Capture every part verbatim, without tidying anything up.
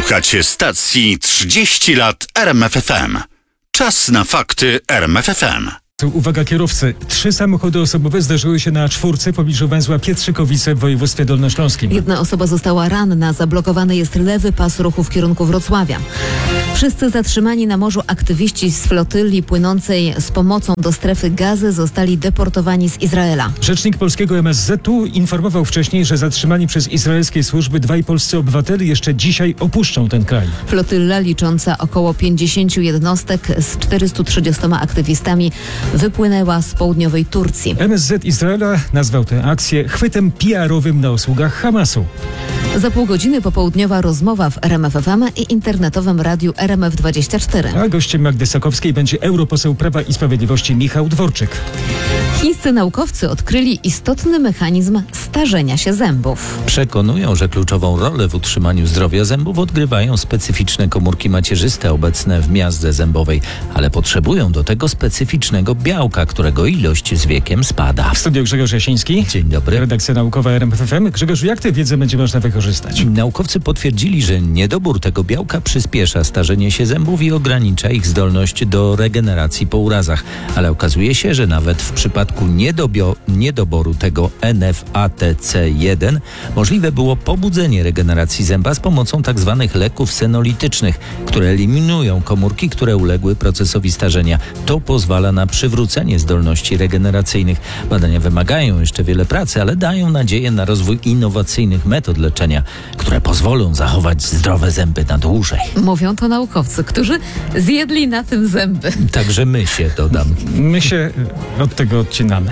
Słuchacie stacji trzydzieści lat R M F F M. Czas na fakty R M F F M. Uwaga kierowcy. Trzy samochody osobowe zdarzyły się na czwórce w pobliżu węzła Pietrzykowice w województwie dolnośląskim. Jedna osoba została ranna. Zablokowany jest lewy pas ruchu w kierunku Wrocławia. Wszyscy zatrzymani na morzu aktywiści z flotyli płynącej z pomocą do strefy Gazy zostali deportowani z Izraela. Rzecznik polskiego M S Z u informował wcześniej, że zatrzymani przez izraelskie służby dwaj polscy obywatele jeszcze dzisiaj opuszczą ten kraj. Flotyla licząca około pięćdziesięciu jednostek z czterystu trzydziestoma aktywistami wypłynęła z południowej Turcji. M S Z Izraela nazwał tę akcję chwytem P R-owym na usługach Hamasu. Za pół godziny popołudniowa rozmowa w R M F F M i internetowym radiu R M F dwadzieścia cztery. A gościem Magdy Sokowskiej będzie europoseł Prawa i Sprawiedliwości Michał Dworczyk. Chińscy naukowcy odkryli istotny mechanizm starzenia się zębów. Przekonują, że kluczową rolę w utrzymaniu zdrowia zębów odgrywają specyficzne komórki macierzyste obecne w miazdze zębowej, ale potrzebują do tego specyficznego białka, którego ilość z wiekiem spada. W studiu Grzegorz Jasiński. Dzień dobry. Redakcja naukowa R M F F M. Grzegorz, jak tę wiedzę będzie można wykorzystać? Naukowcy potwierdzili, że niedobór tego białka przyspiesza starzenie się zębów i ogranicza ich zdolność do regeneracji po urazach. Ale okazuje się, że nawet w przypadku niedobio, niedoboru tego N F A T C jeden możliwe było pobudzenie regeneracji zęba z pomocą tzw. leków senolitycznych, które eliminują komórki, które uległy procesowi starzenia. To pozwala na przywrócenie zdolności regeneracyjnych. Badania wymagają jeszcze wiele pracy, ale dają nadzieję na rozwój innowacyjnych metod leczenia, które pozwolą zachować zdrowe zęby na dłużej. Mówią to naukowcy, którzy zjedli na tym zęby. Także my się, dodam. My się od tego odcinamy.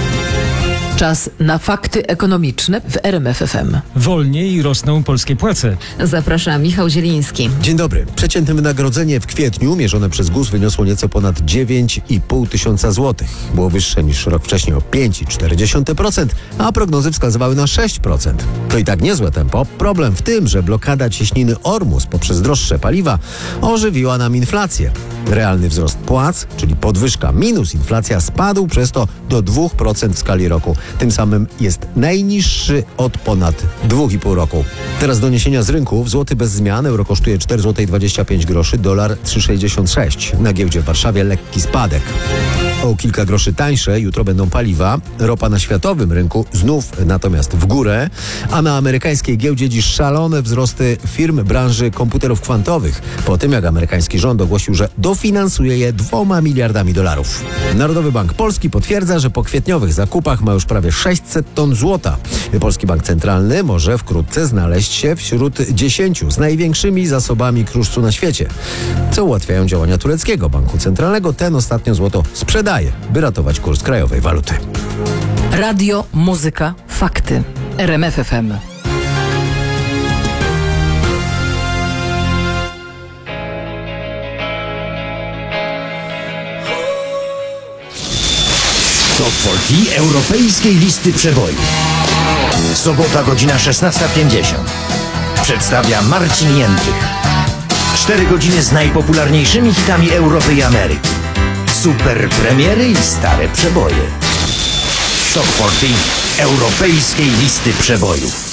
Czas na fakty ekonomiczne w R M F F M. Wolniej rosną polskie płace. Zaprasza Michał Zieliński. Dzień dobry. Przeciętne wynagrodzenie w kwietniu mierzone przez G U S wyniosło nieco ponad dziewięć i pół tysiąca złotych. Było wyższe niż rok wcześniej o pięć przecinek cztery procent, a prognozy wskazywały na sześć procent. To i tak niezłe tempo. Problem w tym, że blokada cieśniny Ormus poprzez droższe paliwa ożywiła nam inflację. Realny wzrost płac, czyli podwyżka minus inflacja, spadł przez to do dwóch procent w skali roku. Tym samym jest najniższy od ponad dwóch i pół roku. Teraz doniesienia z rynków. Złoty bez zmian. Euro kosztuje cztery złote dwadzieścia pięć groszy, dolar trzy przecinek sześćdziesiąt sześć. Na giełdzie w Warszawie lekki spadek. O kilka groszy tańsze jutro będą paliwa. Ropa na światowym rynku znów natomiast w górę, a na amerykańskiej giełdzie dziś szalone wzrosty firm branży komputerów kwantowych, po tym jak amerykański rząd ogłosił, że dofinansuje je dwoma miliardami dolarów. Narodowy Bank Polski potwierdza, że po kwietniowych zakupach ma już prawie sześćset ton złota. Polski Bank Centralny może wkrótce znaleźć się wśród dziesięciu z największymi zasobami kruszcu na świecie, co ułatwiają działania tureckiego banku centralnego. Ten ostatnio złoto sprzedaje, by ratować kurs krajowej waluty. Radio, muzyka, fakty. R M F F M. Top czterdzieści Europejskiej Listy Przebojów. Sobota, godzina szesnasta pięćdziesiąt. Przedstawia Marcin Jędrych. Cztery godziny z najpopularniejszymi hitami Europy i Ameryki. Super premiery i stare przeboje. Top czterdzieści Europejskiej Listy Przebojów.